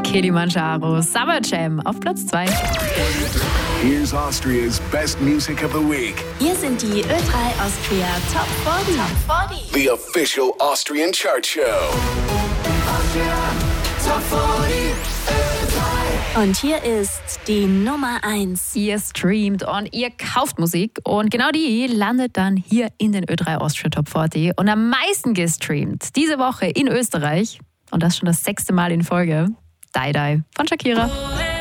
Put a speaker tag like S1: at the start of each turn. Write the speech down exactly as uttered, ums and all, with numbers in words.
S1: Kilimanjaro, Summer Jam auf Platz zwei.
S2: Here's Austria's best music of the week.
S3: Hier sind die Ö drei Austria Top vierzig. Top vierzig.
S2: The official Austrian chart show.
S4: Austria Top vierzig. Ö drei.
S3: Und hier ist die Nummer eins.
S1: Ihr streamt und ihr kauft Musik und genau die landet dann hier in den Ö drei Austria Top vierzig und am meisten gestreamt diese Woche in Österreich und das schon das sechste Mal in Folge. Die Die von Shakira.